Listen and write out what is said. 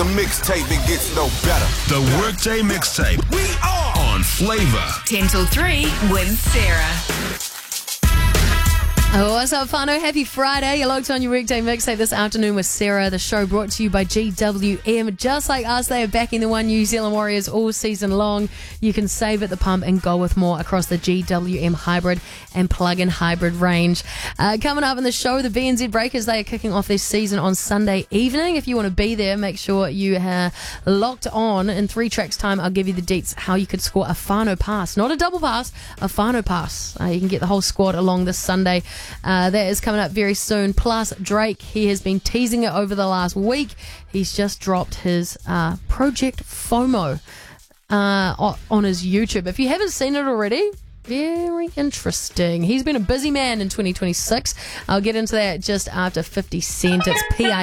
mixtape, it gets no better. The Workday Mixtape. We are on Flavor. 10 till 3 with Sarah. Oh, what's up, whānau? Happy Friday. You're locked on your Workday Mixtape this afternoon with Sarah. The show brought to you by GWM. Just like us, they are backing the One New Zealand Warriors all season long. You can save at the pump and go with more across the GWM hybrid and plug-in hybrid range. Coming up in the show, the BNZ Breakers, they are kicking off their season on Sunday evening. If you want to be there, make sure you are locked on. In 3 tracks' time, I'll give you the deets how you could score a whānau pass. Not a double pass, a whānau pass. You can get the whole squad along this Sunday. That is coming up very soon. Plus, Drake, he has been teasing it over the last week. He's just dropped his Project FOMO on his YouTube. If you haven't seen it already, very interesting. He's been a busy man in 2026. I'll get into that just after 50 Cent. It's P.I.